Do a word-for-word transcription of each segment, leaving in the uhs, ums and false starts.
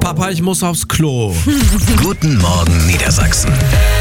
Papa, ich muss aufs Klo. Guten Morgen Niedersachsen.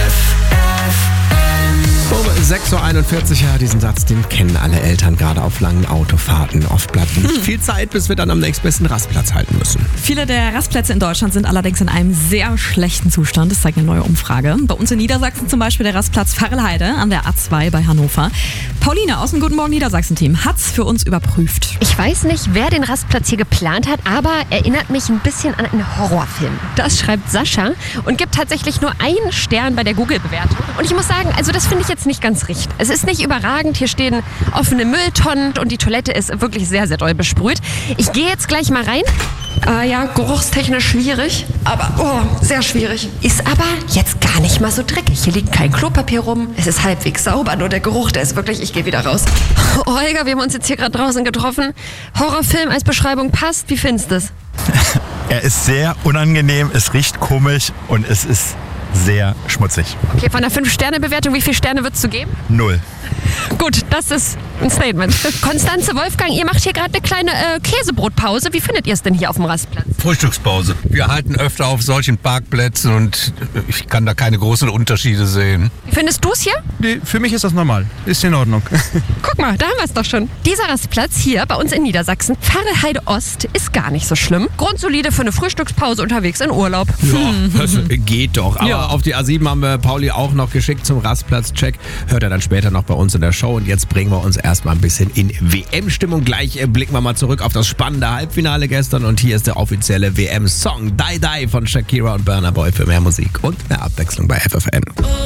Um sechs Uhr einundvierzig, ja, diesen Satz, den kennen alle Eltern, gerade auf langen Autofahrten. Oft bleibt nicht viel Zeit, bis wir dann am nächstbesten Rastplatz halten müssen. Viele der Rastplätze in Deutschland sind allerdings in einem sehr schlechten Zustand. Das zeigt eine neue Umfrage. Bei uns in Niedersachsen zum Beispiel der Rastplatz Pfarrelheide an der A zwei bei Hannover. Pauline aus dem Guten Morgen Niedersachsen-Team hat's für uns überprüft. Ich weiß nicht, wer den Rastplatz hier geplant hat, aber erinnert mich ein bisschen an einen Horrorfilm. Das schreibt Sascha und gibt tatsächlich nur einen Stern bei der Google-Bewertung. Und ich muss sagen, also das finde ich jetzt nicht ganz richtig. Es ist nicht überragend, hier stehen offene Mülltonnen und die Toilette ist wirklich sehr, sehr doll besprüht. Ich gehe jetzt gleich mal rein. Äh, ja, geruchstechnisch schwierig, aber oh, sehr schwierig. Ist aber jetzt gar nicht mal so dreckig. Hier liegt kein Klopapier rum. Es ist halbwegs sauber, nur der Geruch, der ist wirklich, ich gehe wieder raus. Olga, wir haben uns jetzt hier gerade draußen getroffen. Horrorfilm als Beschreibung passt. Wie findest du das? Er ist sehr unangenehm, es riecht komisch und es ist sehr schmutzig. Okay, von der fünf Sterne Bewertung, wie viele Sterne würdest du geben? Null. Gut, das ist ein Statement. Konstanze, Wolfgang, ihr macht hier gerade eine kleine äh, Käsebrotpause. Wie findet ihr es denn hier auf dem Rastplatz? Frühstückspause. Wir halten öfter auf solchen Parkplätzen und ich kann da keine großen Unterschiede sehen. Wie findest du es hier? Nee, für mich ist das normal. Ist in Ordnung. Guck mal, da haben wir es doch schon. Dieser Rastplatz hier bei uns in Niedersachsen, Pfarrelheide Ost, ist gar nicht so schlimm. Grundsolide für eine Frühstückspause unterwegs in Urlaub. Ja, das geht doch. Aber Ja. auf die A sieben haben wir Pauli auch noch geschickt zum Rastplatz-Check. Hört er dann später noch bei uns in der Show. Und jetzt bringen wir uns erstmal ein bisschen in W M-Stimmung. Gleich blicken wir mal zurück auf das spannende Halbfinale gestern. Und hier ist der offizielle W M-Song Die Die von Shakira und Burna Boy für mehr Musik und mehr Abwechslung bei F F N.